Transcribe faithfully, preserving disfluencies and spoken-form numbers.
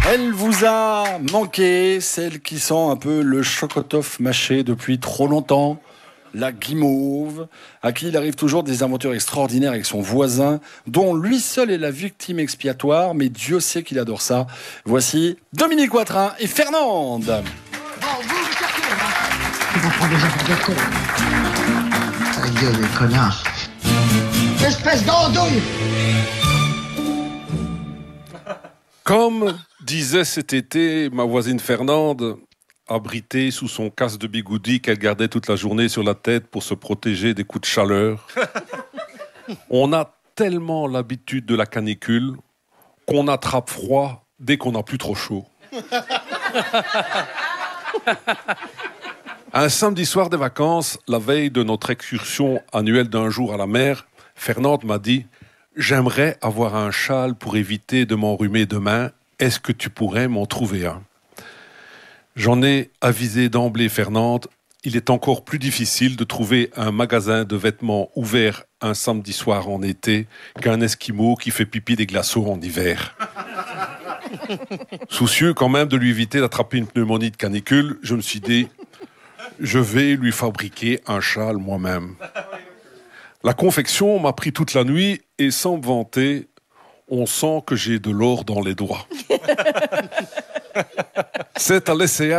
Elle vous a manqué, celle qui sent un peu le chocotoff mâché depuis trop longtemps, la guimauve, à qui il arrive toujours des aventures extraordinaires avec son voisin, dont lui seul est la victime expiatoire, mais Dieu sait qu'il adore ça. Voici Dominique Watrin et Fernande. Bon, vous, vous sortez, hein. Tu vas prendre des affaires de con. Ta gueule, les connards. Espèce d'andouille. Comme disait cet été ma voisine Fernande, abritée sous son casque de bigoudi qu'elle gardait toute la journée sur la tête pour se protéger des coups de chaleur, on a tellement l'habitude de la canicule qu'on attrape froid dès qu'on n'a plus trop chaud. Un samedi soir des vacances, la veille de notre excursion annuelle d'un jour à la mer, Fernande m'a dit « J'aimerais avoir un châle pour éviter de m'enrhumer demain. Est-ce que tu pourrais m'en trouver un ?» J'en ai avisé d'emblée Fernande. Il est encore plus difficile de trouver un magasin de vêtements ouvert un samedi soir en été qu'un Esquimau qui fait pipi des glaçons en hiver. Soucieux quand même de lui éviter d'attraper une pneumonie de canicule, je me suis dit « Je vais lui fabriquer un châle moi-même ». La confection m'a pris toute la nuit et sans me vanter, on sent que j'ai de l'or dans les doigts. C'est à l'essayage